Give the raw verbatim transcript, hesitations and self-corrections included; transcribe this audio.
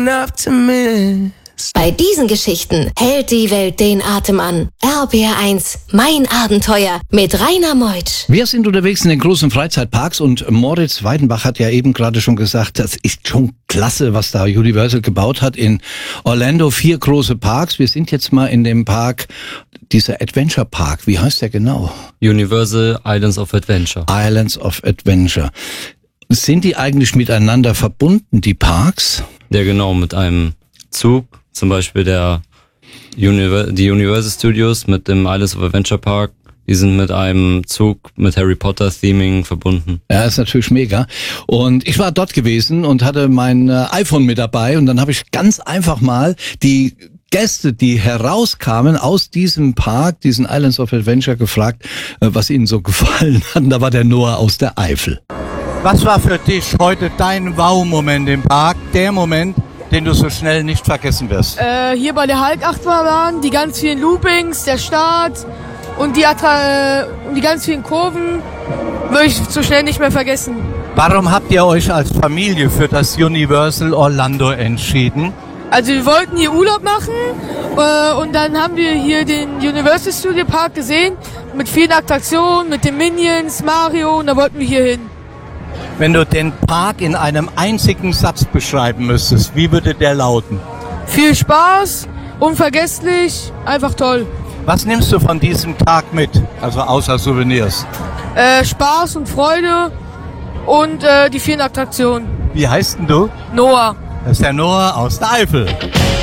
Bei diesen Geschichten hält die Welt den Atem an. R B R eins, mein Abenteuer mit Rainer Meutsch. Wir sind unterwegs in den großen Freizeitparks und Moritz Weidenbach hat ja eben gerade schon gesagt, das ist schon klasse, was da Universal gebaut hat in Orlando. Vier große Parks. Wir sind jetzt mal in dem Park, dieser Adventure Park. Wie heißt der genau? Universal Islands of Adventure. Islands of Adventure. Sind die eigentlich miteinander verbunden, die Parks? Ja, genau, mit einem Zug. Zum Beispiel der Univer- die Universal Studios mit dem Islands of Adventure Park. Die sind mit einem Zug mit Harry Potter Theming verbunden. Ja, ist natürlich mega. Und ich war dort gewesen und hatte mein äh, iPhone mit dabei und dann habe ich ganz einfach mal die Gäste, die herauskamen aus diesem Park, diesen Islands of Adventure, gefragt, äh, was ihnen so gefallen hat. Und da war der Noah aus der Eifel. Was war für dich heute dein Wow-Moment im Park? Der Moment, den du so schnell nicht vergessen wirst? Äh, hier bei der Hulk-Achterbahn, die ganz vielen Loopings, der Start und die, Attra- und die ganz vielen Kurven würde ich so schnell nicht mehr vergessen. Warum habt ihr euch als Familie für das Universal Orlando entschieden? Also wir wollten hier Urlaub machen äh, und dann haben wir hier den Universal Studio Park gesehen mit vielen Attraktionen, mit den Minions, Mario und da wollten wir hier hin. Wenn du den Park in einem einzigen Satz beschreiben müsstest, wie würde der lauten? Viel Spaß, unvergesslich, einfach toll. Was nimmst du von diesem Tag mit, also außer Souvenirs? Äh, Spaß und Freude und äh, die vielen Attraktionen. Wie heißt denn du? Noah. Das ist der Noah aus der Eifel.